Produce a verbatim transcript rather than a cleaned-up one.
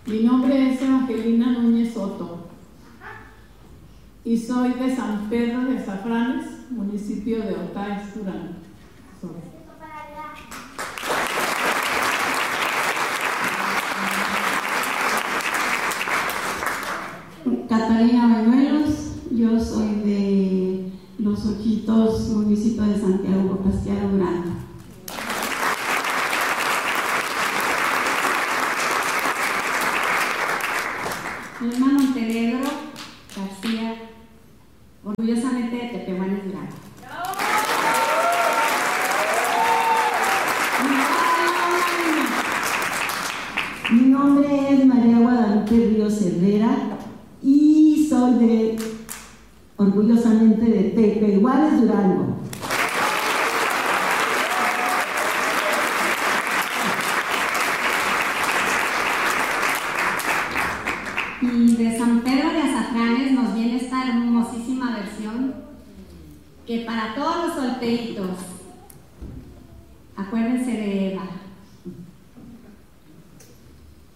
Mi nombre es Evangelina Núñez Soto y soy de San Pedro de Azafranes, municipio de Otaes, Durango. Catalina Bañuelos, yo soy de Los Ojitos, municipio de Santiago Castiano, Durango. Alma Montenegro García, orgullosamente de Tepehuanes, Durango. Mi nombre es María Guadalupe Ríos Herrera y soy de, orgullosamente, de Tepehuanes, Durango. Y de San Pedro de Azafranes nos viene esta hermosísima versión que para todos los solteritos